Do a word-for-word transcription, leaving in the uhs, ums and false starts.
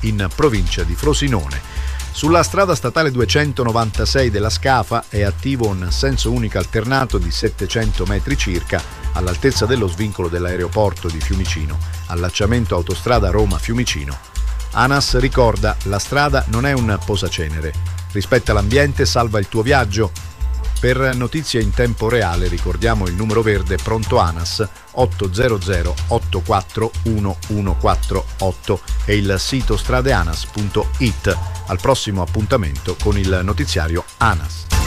in provincia di Frosinone. Sulla strada statale duecentonovantasei della Scafa è attivo un senso unico alternato di settecento metri circa all'altezza dello svincolo dell'aeroporto di Fiumicino, allacciamento autostrada Roma-Fiumicino. ANAS ricorda: la strada non è un posacenere. Rispetta l'ambiente, salva il tuo viaggio. Per notizie in tempo reale ricordiamo il numero verde pronto ANAS otto zero zero otto quattro uno uno quattro otto e il sito stradeanas punto it. Al prossimo appuntamento con il notiziario ANAS.